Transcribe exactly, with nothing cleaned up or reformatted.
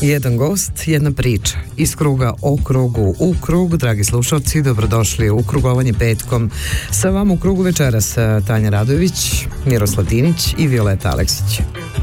Jedan gost, jedna priča. Iz kruga o krugu u krug. Dragi slušalci, dobrodošli u krugovanje petkom. Sa vama u krugu večeras Tanja Radojević, Miroslav Dinić i Violeta Aleksić.